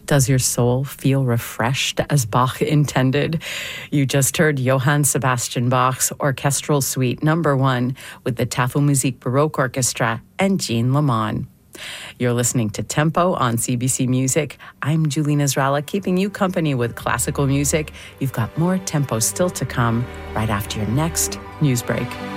Does your soul feel refreshed as Bach intended? You just heard Johann Sebastian Bach's Orchestral Suite No. 1 with the Tafelmusik Baroque Orchestra and Jean Lamont. You're listening to Tempo on CBC Music. I'm Julie Nasrallah, keeping you company with classical music. You've got more Tempo still to come right after your next news break.